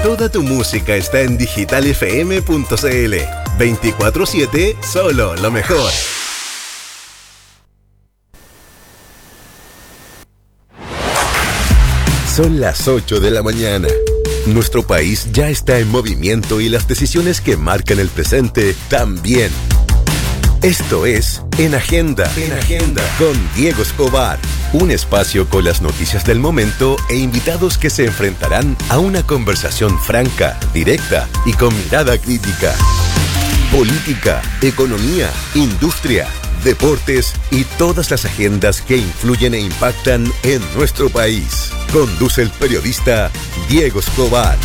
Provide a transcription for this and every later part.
Toda tu música está en digitalfm.cl. 24/7, solo lo mejor. Son las 8 de la mañana. Nuestro país ya está en movimiento y las decisiones que marcan el presente también. Esto es En Agenda, con Diego Escobar. Un espacio con las noticias del momento e invitados que se enfrentarán a una conversación franca, directa y con mirada crítica. Política, economía, industria, deportes y todas las agendas que influyen e impactan en nuestro país. Conduce el periodista Diego Escobar.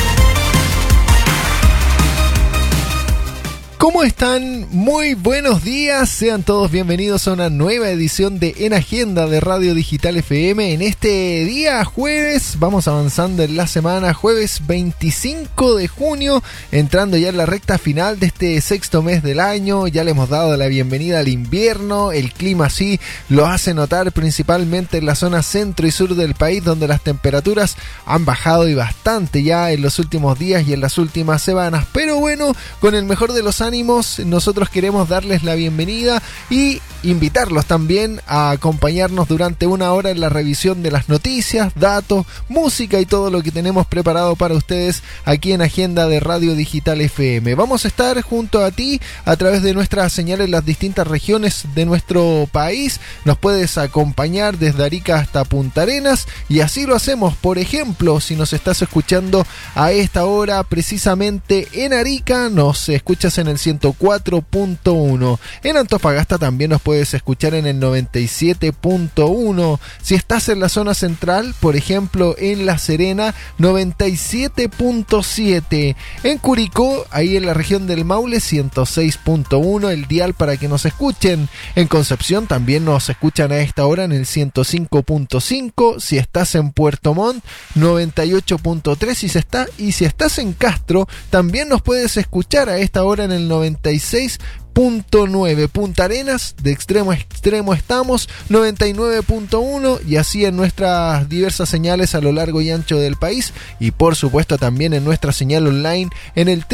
¿Cómo están? Muy buenos días, sean todos bienvenidos a una nueva edición de En Agenda de Radio Digital FM. En este día jueves, vamos avanzando en la semana, jueves 25 de junio, entrando ya en la recta final de este sexto mes del año. Ya le hemos dado la bienvenida al invierno, el clima sí lo hace notar principalmente en la zona centro y sur del país, donde las temperaturas han bajado y bastante ya en los últimos días y en las últimas semanas. Pero bueno, con el mejor de los ánimos, nosotros queremos darles la bienvenida y invitarlos también a acompañarnos durante una hora en la revisión de las noticias, datos, música y todo lo que tenemos preparado para ustedes aquí en Agenda de Radio Digital FM. Vamos a estar junto a ti a través de nuestras señales en las distintas regiones de nuestro país. Nos puedes acompañar desde Arica hasta Punta Arenas y así lo hacemos. Por ejemplo, si nos estás escuchando a esta hora precisamente en Arica, nos escuchas en el 104.1. En Antofagasta también nos puedes escuchar en el 97.1. Si estás en la zona central, por ejemplo en La Serena, 97.7. En Curicó, ahí en la región del Maule, 106.1 el dial para que nos escuchen. En Concepción también nos escuchan a esta hora en el 105.5. Si estás en Puerto Montt, 98.3. Y si estás en Castro, también nos puedes escuchar a esta hora en el 96.9. Punta Arenas, de extremo a extremo estamos, 99.1, y así en nuestras diversas señales a lo largo y ancho del país, y por supuesto también en nuestra señal online en el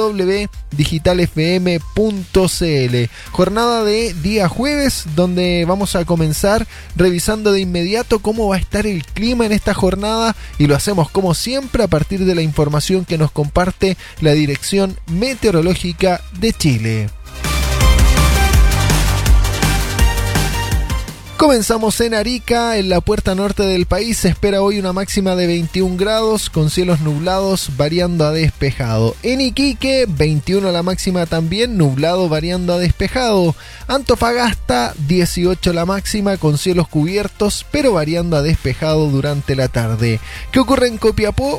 www.digitalfm.cl. Jornada de día jueves, donde vamos a comenzar revisando de inmediato cómo va a estar el clima en esta jornada, y lo hacemos como siempre a partir de la información que nos comparte la Dirección Meteorológica de Chile. Comenzamos en Arica, en la puerta norte del país. Se espera hoy una máxima de 21 grados, con cielos nublados variando a despejado. En Iquique, 21 la máxima también, nublado variando a despejado. Antofagasta, 18 la máxima, con cielos cubiertos, pero variando a despejado durante la tarde. ¿Qué ocurre en Copiapó?